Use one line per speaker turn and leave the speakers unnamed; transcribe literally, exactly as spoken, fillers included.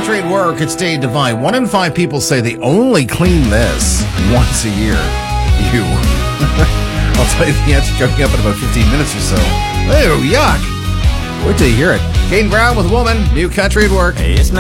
Country at Work. It's Dave Devine. One in five people say they only clean this once a year. You. I'll tell you the answer coming up in about fifteen minutes or so. Ew, yuck. Wait till you hear it. Kane Brown with Woman. New Country at Work.
Hey, it's not